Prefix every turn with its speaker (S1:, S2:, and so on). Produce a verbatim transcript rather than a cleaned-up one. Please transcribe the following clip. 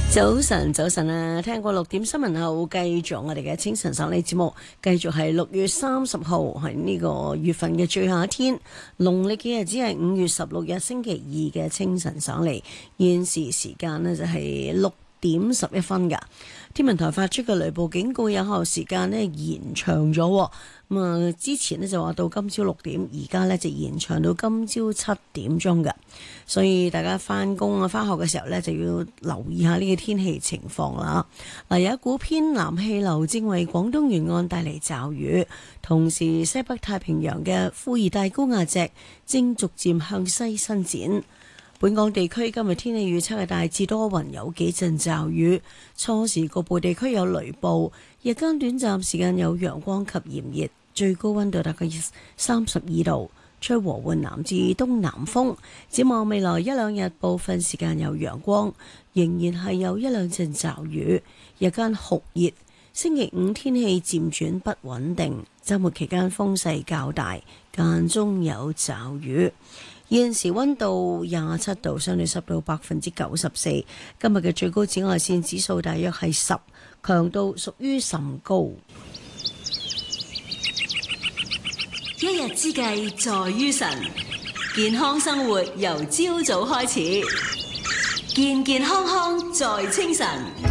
S1: 早晨，早晨啊！聽過六點新聞後，繼續我哋嘅清晨爽利節目，繼續係六月三十號，係呢個月份嘅最後一天。農曆嘅日子係五月十六日星期二嘅清晨爽利，現時時間呢就係六點十一分噶。天文台發出嘅雷暴警告有效時間呢延長咗。咁啊，之前呢就話到今朝六點，而家呢就延長到今朝七點鐘嘅，所以大家翻工啊、翻學嘅時候呢，就要留意下呢個天氣情況啦。嗱，有一股偏南氣流正為廣東沿岸帶嚟驟雨，同時西北太平洋嘅副熱帶高壓脊正逐漸向西伸展。本港地區今日天氣預測係大致多雲，有幾陣驟雨，初時局部地區有雷暴，日間短暫時間有陽光及炎熱，最高溫度大概三十二度，吹和緩南至東南風。展望未來一兩日，部分時間有陽光，仍然係有一兩陣驟雨，日間酷熱。星期五天氣漸轉不穩定，週末期間風勢較大，間中有驟雨。現時溫度廿七度，相對濕度百分之九十四。今日嘅最高紫外線指數大約係十，強度屬於甚高。
S2: 一日之計在於晨，健康生活由朝早開始，健健康康在清晨。